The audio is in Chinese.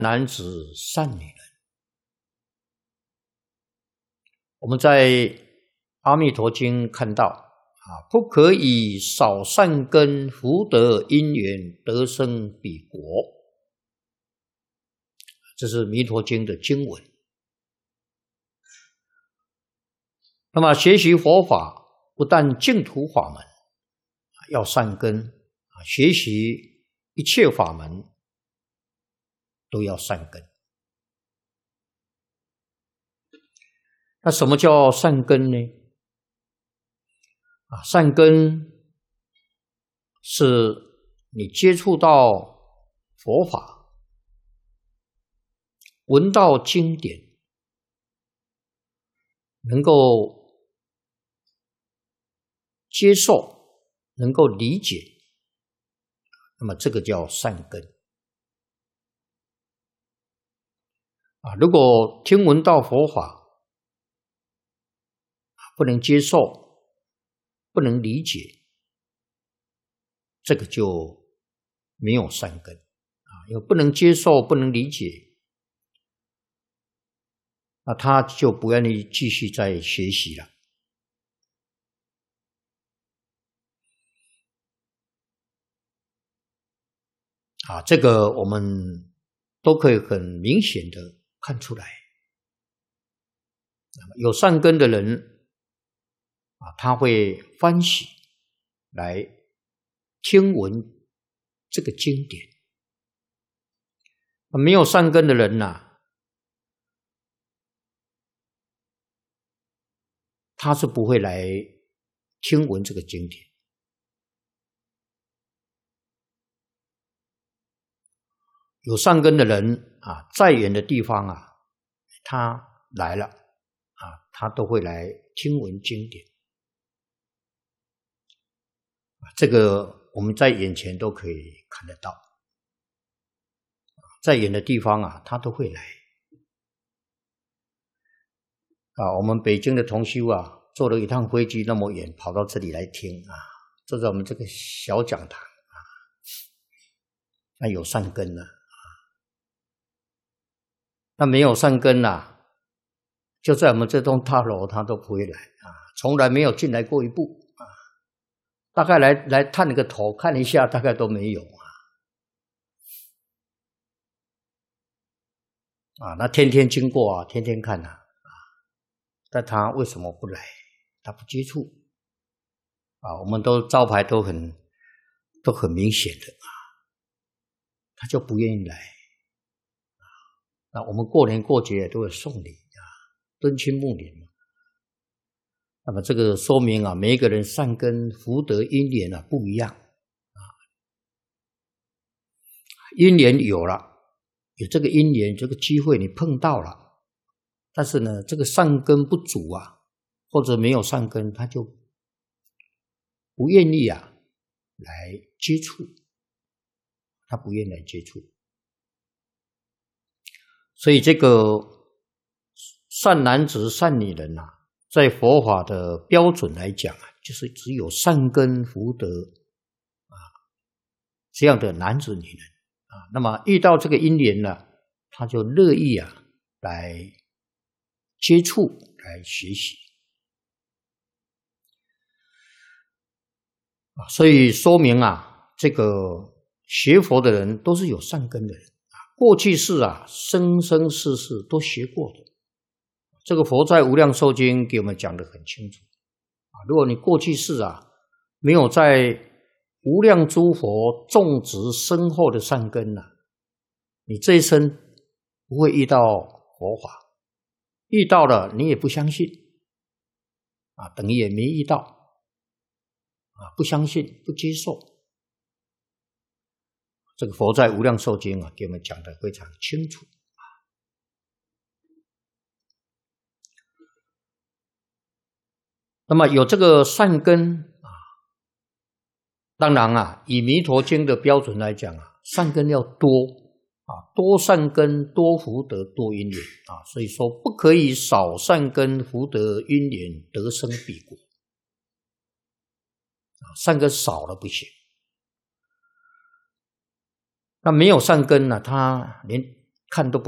男子善女人。我们在《阿弥陀经》看到不可以少善根福德因缘得生彼国，这是《弥陀经》的经文。那么学习佛法不但净土法门要善根，学习一切法门都要善根。那什么叫善根呢？善根是你接触到佛法，闻到经典，能够接受，能够理解，那么这个叫善根。如果听闻到佛法不能接受，不能理解，这个就没有善根因为不能接受，不能理解，那他就不愿意继续再学习了。这个我们都可以很明显的看出来。有善根的人他会欢喜来听闻这个经典。没有善根的人他是不会来听闻这个经典。有善根的人再远的地方他来了他都会来听闻经典。这个我们在眼前都可以看得到。再远的地方他都会来。我们北京的同修坐了一趟飞机那么远跑到这里来听坐在我们这个小讲堂那有善根那没有善根就在我们这栋大楼他都不会来从来没有进来过一步大概来探了个头看一下，大概都没有那天天经过天天看但他为什么不来？他不接触我们都招牌都很明显的他就不愿意来那我们过年过节都会送礼敦亲睦邻那么这个说明每一个人善根福德因缘不一样因缘有了，有这个因缘这个机会你碰到了，但是呢这个善根不足或者没有善根，他就不愿意来接触，他不愿意来接触。所以这个善男子善女人在佛法的标准来讲就是只有善根福德这样的男子女人那么遇到这个因缘他就乐意来接触来学习所以说明这个学佛的人都是有善根的人过去世生生世世都学过的。这个佛在无量寿经给我们讲得很清楚如果你过去世没有在无量诸佛种植深厚的善根你这一生不会遇到佛法，遇到了你也不相信等于也没遇到不相信不接受。这个佛在无量寿经给我们讲得非常清楚那么有这个善根当然以弥陀经的标准来讲善根要多多善根多福德多因缘所以说不可以少善根福德因缘得生彼国善根少了不行。那没有善根他连看都不